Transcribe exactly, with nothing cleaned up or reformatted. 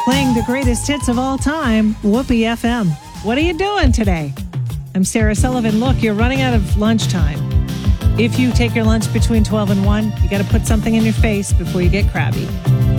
Playing the greatest hits of all time, Whoopee F M. What are you doing today? I'm Sarah Sullivan. Look, you're running out of lunchtime. If you take your lunch between twelve and one, you got to put something in your face before you get crabby.